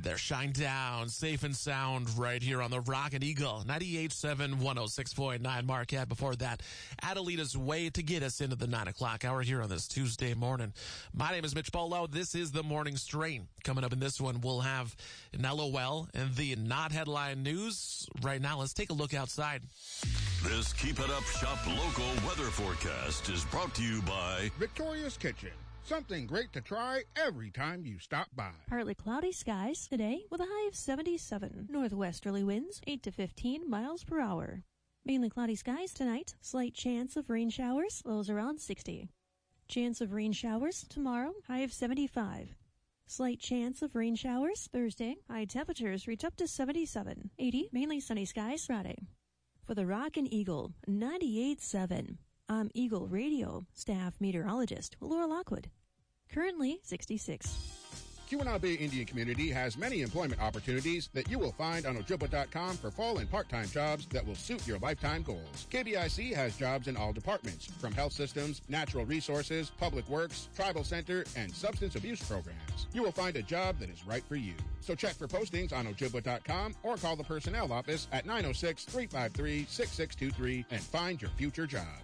there. Shine Down, safe and sound right here on the Rockin' Eagle. 98.7, 106.9 Marquette. Before that, Adelita's Way to get us into the 9 o'clock hour here on this Tuesday morning. My name is Mitch Polo. This is the Morning Strain. Coming up in this one, we'll have an LOL and the not headline news. Right now, let's take a look outside. This Keep It Up Shop local weather forecast is brought to you by Victoria's Kitchen. Something great to try every time you stop by. Partly cloudy skies today with a high of 77. Northwesterly winds 8 to 15 miles per hour. Mainly cloudy skies tonight. Slight chance of rain showers. Lows around 60. Chance of rain showers tomorrow. High of 75. Slight chance of rain showers Thursday. High temperatures reach up to 77. 80. Mainly sunny skies Friday. For the Rockin' Eagle 98.7. I'm Eagle Radio staff meteorologist Laura Lockwood. Currently 66. QNIB Indian Community has many employment opportunities that you will find on Ojibwa.com for full and part-time jobs that will suit your lifetime goals. KBIC has jobs in all departments, from health systems, natural resources, public works, tribal center, and substance abuse programs. You will find a job that is right for you. So check for postings on Ojibwa.com or call the personnel office at 906-353-6623 and find your future job.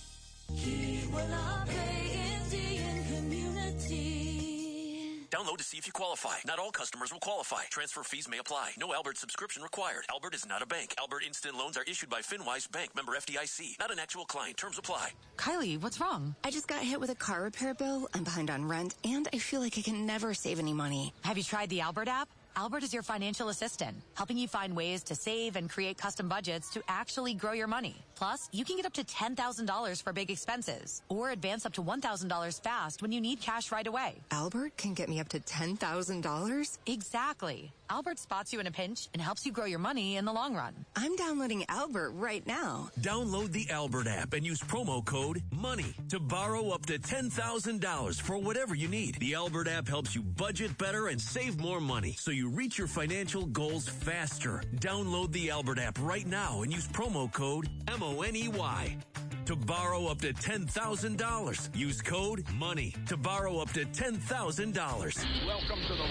Indian Community. Download to see if you qualify. Not all customers will qualify. Transfer fees may apply. No Albert subscription required. Albert is not a bank. Albert Instant Loans are issued by FinWise Bank, member FDIC. Not an actual client. Terms apply. Kylie, what's wrong? I just got hit with a car repair bill. I'm behind on rent, and I feel like I can never save any money. Have you tried the Albert app? Albert is your financial assistant, helping you find ways to save and create custom budgets to actually grow your money. Plus, you can get up to $10,000 for big expenses or advance up to $1,000 fast when you need cash right away. Albert can get me up to $10,000? Exactly. Albert spots you in a pinch and helps you grow your money in the long run. I'm downloading Albert right now. Download the Albert app and use promo code MONEY to borrow up to $10,000 for whatever you need. The Albert app helps you budget better and save more money so you reach your financial goals faster. Download the Albert app right now and use promo code MONEY to borrow up to $10,000. Use code MONEY to borrow up to $10,000. Welcome to the